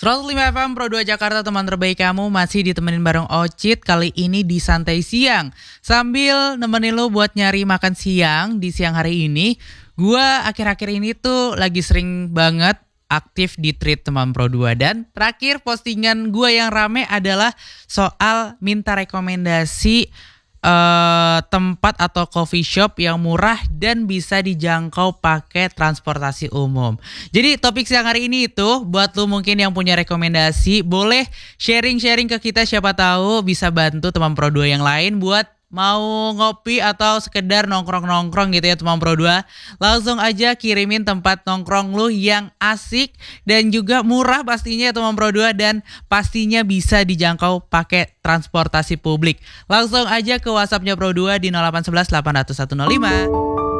105 FM Pro 2 Jakarta, teman terbaik kamu masih ditemenin bareng Ocit. Kali ini di Santai Siang, sambil nemenin lo buat nyari makan siang di siang hari ini. Gua akhir-akhir ini tuh lagi sering banget aktif di Treat teman Pro 2. Dan terakhir postingan gue yang rame adalah soal minta rekomendasi tempat atau coffee shop yang murah dan bisa dijangkau pakai transportasi umum. Jadi topik siang hari ini itu buat lu mungkin yang punya rekomendasi, boleh sharing-sharing ke kita, siapa tahu bisa bantu teman Pro 2 yang lain buat mau ngopi atau sekedar nongkrong-nongkrong gitu ya teman Pro 2. Langsung aja kirimin tempat nongkrong lu yang asik dan juga murah pastinya ya teman Pro 2, dan pastinya bisa dijangkau pakai transportasi publik. Langsung aja ke WhatsAppnya Pro 2 di 0811 800 105.